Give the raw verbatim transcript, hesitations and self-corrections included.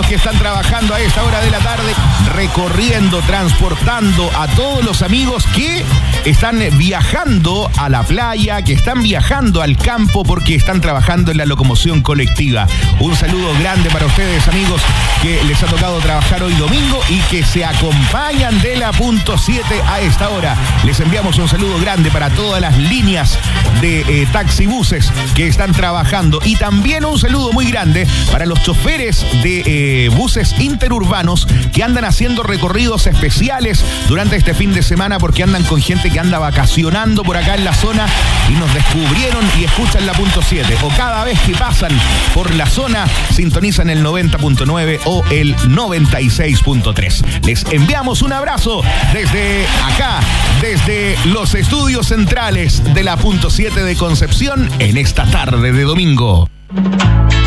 que están trabajando a esta hora de la tarde, recorriendo, transportando a todos los amigos que están viajando a la playa, que están viajando al campo porque están trabajando en la locomoción colectiva. Un saludo grande para ustedes, amigos, que les ha tocado trabajar hoy domingo y que se acompañan de la punto siete a esta hora. Les enviamos un saludo grande para todas las líneas de eh, taxibuses que están trabajando, y también un saludo muy grande para los choferes de eh, buses interurbanos que andan haciendo recorridos especiales durante este fin de semana porque andan con gente que anda vacacionando por acá en la zona y nos descubrieron y escuchan la punto siete, o cada vez que pasan por la zona sintonizan el noventa punto nueve o el noventa y seis punto tres. Les enviamos un abrazo desde acá, desde los estudios centrales de la punto siete de Concepción en esta tarde de domingo.